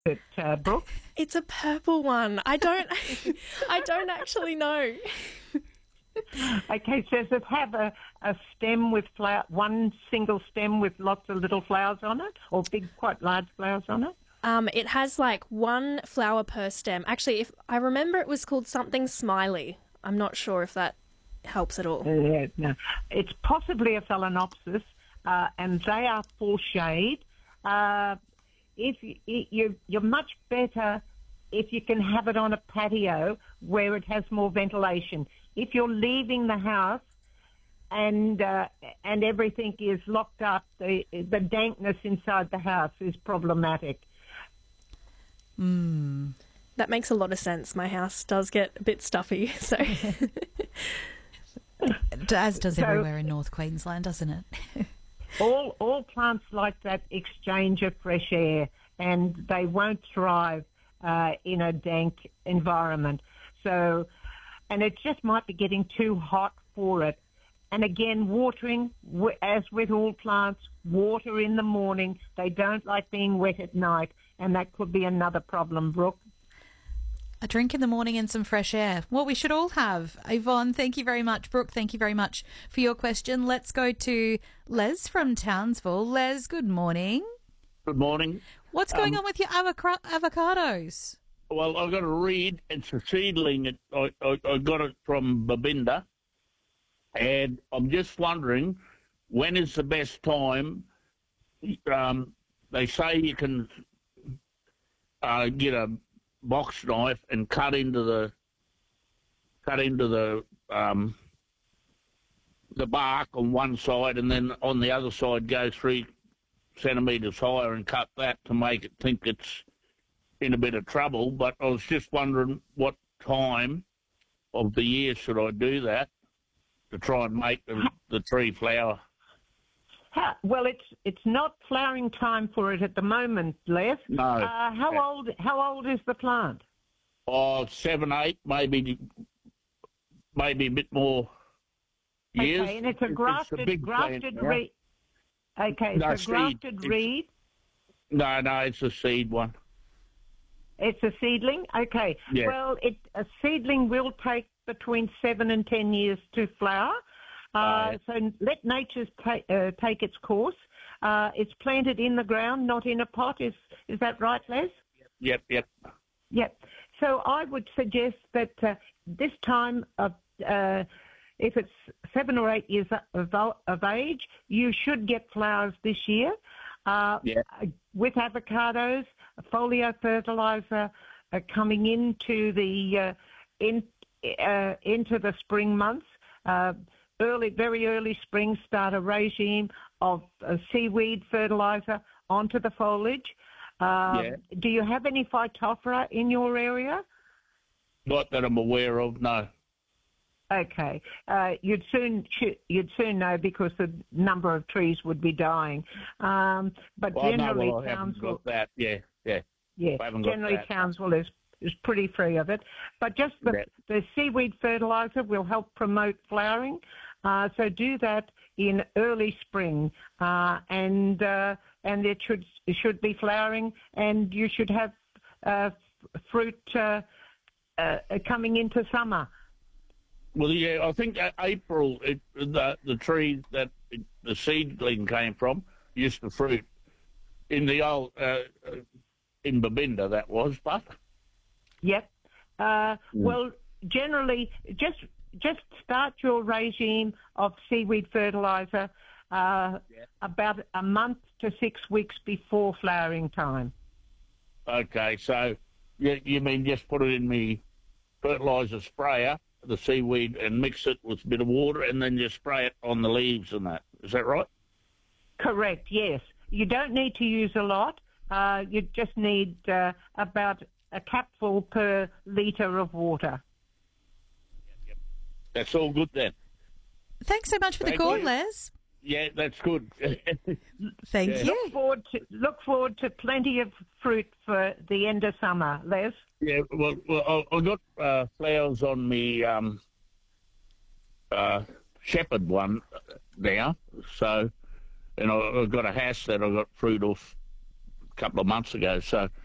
Brooke? It's a purple one. I don't actually know. Okay, so does it have a stem with one single stem with lots of little flowers on it, or big, quite large flowers on it? It has like one flower per stem. Actually, if I remember, it was called something smiley. I'm not sure if that helps at all. No. It's possibly a phalaenopsis, and they are for shade. If you're much better if you can have it on a patio where it has more ventilation. If you're leaving the house and everything is locked up, the dankness inside the house is problematic. That makes a lot of sense. My house does get a bit stuffy, so... As does everywhere in North Queensland, doesn't it? All plants like that exchange of fresh air, and they won't thrive in a dank environment. So, and it just might be getting too hot for it. And again, watering, as with all plants, water in the morning. They don't like being wet at night, and that could be another problem, Brooke. A drink in the morning and some fresh air. What we should all have. Yvonne, thank you very much. Brooke, thank you very much for your question. Let's go to Les from Townsville. Les, good morning. Good morning. What's going on with your avocados? Well, I got a reed. It's a seedling. I got it from Babinda, and I'm just wondering when is the best time. They say you can get a box knife and cut into the bark on one side, and then on the other side go 3 centimetres higher and cut that to make it think it's in a bit of trouble. But I was just wondering what time of the year should I do that to try and make the tree flower. Well, it's not flowering time for it at the moment, Les. No. How old is the plant? 7, 8, maybe a bit more years. Okay, and it's a grafted reed. Okay, No, it's a grafted reed. No, it's a seed one. It's a seedling? Okay. Yeah. Well, a seedling will take between 7 and 10 years to flower. So let nature take its course. It's planted in the ground, not in a pot. Is that right, Les? Yep. Yep. So I would suggest that this time of if it's 7 or 8 years of age, you should get flowers this year. With avocados, folio fertilizer coming into the spring months. Very early spring, start a regime of seaweed fertilizer onto the foliage. Do you have any Phytophthora in your area? Not that I'm aware of, no. Okay, you'd soon know because the number of trees would be dying. But generally, I haven't got that. Yeah. Generally, Townsville is pretty free of it. But just the seaweed fertilizer will help promote flowering. So do that in early spring, and it should be flowering, and you should have fruit coming into summer. Well, yeah, I think April, the tree that the seedling came from used to fruit in the old in Babinda. That was, but yep. Well, generally, just start your regime of seaweed fertilizer about a month to 6 weeks before flowering time. Okay, so you mean just put it in the fertilizer sprayer, the seaweed, and mix it with a bit of water, and then just spray it on the leaves and that. Is that right? Correct, yes. You don't need to use a lot. You just need about a cupful per litre of water. Yep. That's all good then. Thanks so much for the call, Les. Yeah, that's good. Thank you. Look forward to plenty of fruit for the end of summer, Les. Yeah, well, I got flowers on me shepherd one now, so, and I got a house that I got fruit off a couple of months ago, so